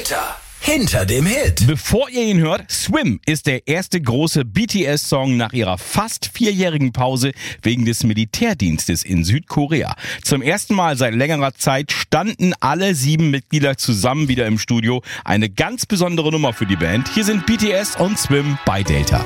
Delta. Hinter dem Hit. Bevor ihr ihn hört, Swim ist der erste große BTS-Song nach ihrer fast 4-jährigen Pause wegen des Militärdienstes in Südkorea. Zum ersten Mal seit längerer Zeit standen alle 7 Mitglieder zusammen wieder im Studio. Eine ganz besondere Nummer für die Band. Hier sind BTS und Swim bei Delta.